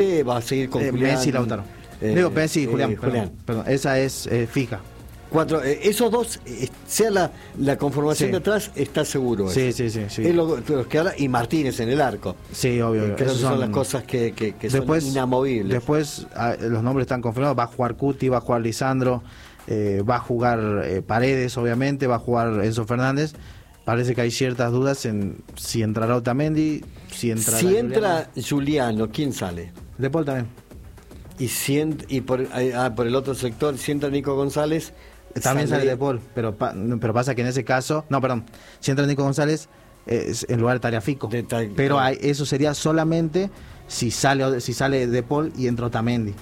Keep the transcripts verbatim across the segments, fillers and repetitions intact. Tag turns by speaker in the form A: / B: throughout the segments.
A: va a seguir con
B: eh,
A: Julián.
B: Messi y Lautaro.
A: Eh,
B: Digo, Messi y
A: eh,
B: Julián,
A: Julián.
B: Perdón, perdón, esa es eh, fija.
A: Cuatro, eh, esos dos, eh, sea la, la conformación
B: Sí.
A: de atrás, está seguro.
B: Sí,
A: eso.
B: sí, sí, sí.
A: Es lo, lo que habla, y Martínez en el arco.
B: Sí, obvio.
A: Eh,
B: obvio.
A: creo que
B: Esos
A: son las cosas que, que, que
B: después,
A: son inamovibles.
B: Después ah, los nombres están confirmados. Va a jugar Cuti, va a jugar Lisandro, eh, va a jugar eh, Paredes, obviamente, va a jugar Enzo Fernández. Parece que hay ciertas dudas en si entrará Otamendi, si entrará
A: si
B: Juliano.
A: entra Juliano, ¿quién sale?
B: De Paul también.
A: Y, si ent- y por, ah, por el otro sector, si entra Nico González...
B: También sale De Paul, pero, pa- pero pasa que en ese caso, no, perdón, si entra Nico González eh, es en lugar de Tagliafico,
A: De Ta-
B: pero hay, eso sería solamente si sale si sale De Paul y entra Otamendi. No,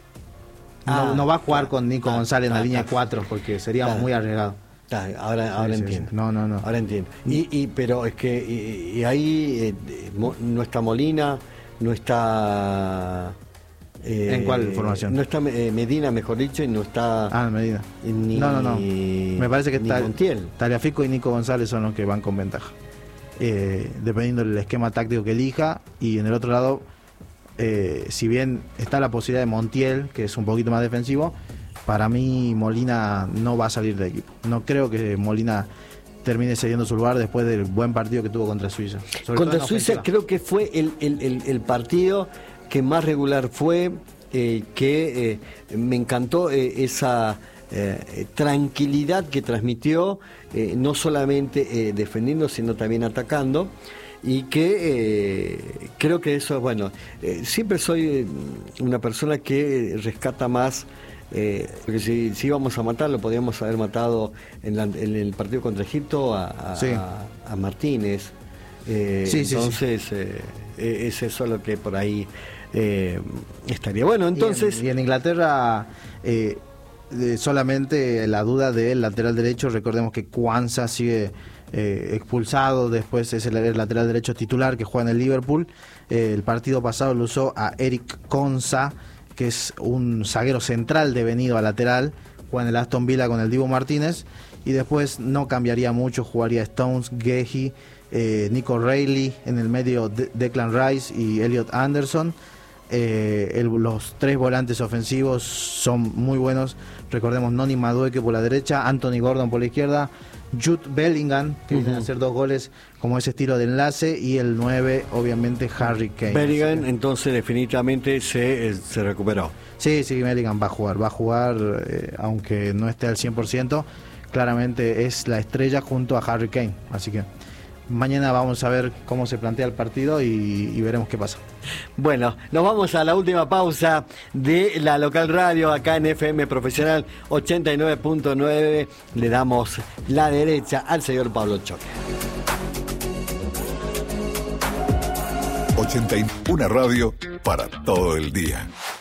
A: Ah,
B: no va a jugar
A: claro,
B: con Nico
A: ah,
B: González en la
A: ah,
B: línea
A: ah.
B: cuatro porque sería
A: Claro.
B: muy arriesgado.
A: Ah, ahora ahora
B: Sí, sí,
A: entiendo.
B: sí. No, no, no.
A: Ahora entiendo. Y, y pero es que y, y ahí eh, eh, Mo- no está Molina, no está... eh,
B: ¿En cuál formación?
A: No está eh, Medina, mejor dicho, y no está...
B: Ah, Medina.
A: Ni,
B: No, no, no. Me parece que
A: ni
B: Ta-
A: Montiel.
B: Tagliafico y Nico González son los que van con ventaja. Eh, dependiendo del esquema táctico que elija. Y en el otro lado, eh, si bien está la posibilidad de Montiel, que es un poquito más defensivo, para mí Molina no va a salir del equipo. No creo que Molina termine cediendo su lugar después del buen partido que tuvo contra Suiza. Sobre
A: Contra
B: todo en
A: Suiza
B: ofensiva.
A: creo que fue el, el, el, el partido que más regular fue, eh, que eh, me encantó eh, esa eh, tranquilidad que transmitió, eh, no solamente eh, defendiendo, sino también atacando. Y que eh, creo que eso es bueno. Eh, siempre soy eh, una persona que rescata más, eh, porque si, si íbamos a matarlo, podríamos haber matado en, la- en el partido contra Egipto a, a,
B: Sí.
A: a- a Martínez. Eh,
B: Sí, sí, sí.
A: entonces, eh, eh, es eso lo que por ahí eh, estaría. Bueno, entonces.
B: Y en, y en Inglaterra, eh, de solamente la duda del lateral derecho. Recordemos que Kwanzaa sigue eh, expulsado, después es el, el lateral derecho titular que juega en el Liverpool. Eh, el partido pasado lo usó a Eric Konsa, que es un zaguero central devenido a lateral, juega en el Aston Villa con el Dibu Martínez, y después no cambiaría mucho, jugaría Stones, Gehi, eh, Nico Reilly, en el medio De- Declan Rice y Elliot Anderson. Eh, el- los tres volantes ofensivos son muy buenos. Recordemos Noni Madueke por la derecha, Anthony Gordon por la izquierda, Jude Bellingham, que viene a hacer dos goles como ese estilo de enlace, y el nueve, obviamente, Harry Kane.
A: Bellingham,
B: Así que-
A: entonces definitivamente se, eh, se recuperó.
B: Sí, sí, Bellingham va a jugar, va a jugar, eh, aunque no esté al cien por ciento, claramente es la estrella junto a Harry Kane. Así que mañana vamos a ver cómo se plantea el partido y, y veremos qué pasa.
A: Bueno, nos vamos a la última pausa de la local radio acá en F M Profesional ochenta y nueve punto nueve. Le damos la derecha al señor Pablo Choque.
C: ochenta y uno, una radio para todo el día.